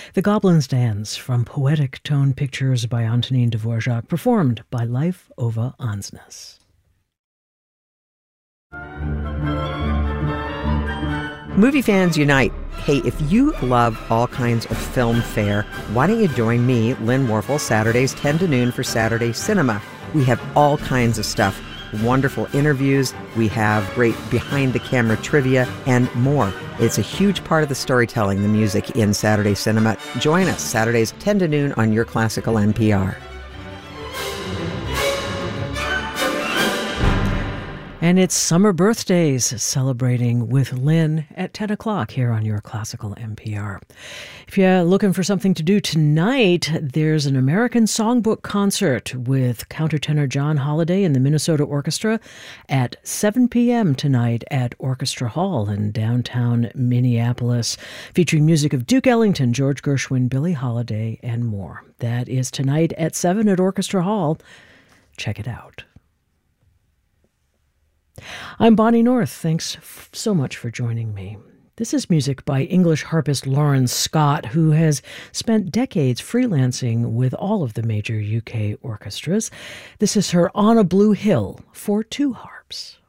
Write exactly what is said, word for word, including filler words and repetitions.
The Goblin's Dance from Poetic Tone Pictures by Antonin Dvorak, performed by Leif Ove Ansnes. Movie fans unite. Hey, if you love all kinds of film fare, why don't you join me, Lynn Warfel, Saturdays ten to noon for Saturday Cinema. We have all kinds of stuff. Wonderful interviews, we have great behind-the-camera trivia, and more. It's a huge part of the storytelling, the music in Saturday Cinema. Join us Saturdays ten to noon on your classical N P R. And it's Summer Birthdays, celebrating with Lynn at ten o'clock here on your classical N P R. If you're looking for something to do tonight, there's an American Songbook concert with countertenor John Holliday and the Minnesota Orchestra at seven p.m. tonight at Orchestra Hall in downtown Minneapolis, featuring music of Duke Ellington, George Gershwin, Billie Holiday, and more. That is tonight at seven at Orchestra Hall. Check it out. I'm Bonnie North. Thanks f- so much for joining me. This is music by English harpist Lawrence Scott, who has spent decades freelancing with all of the major U K orchestras. This is her On a Blue Hill for two harps.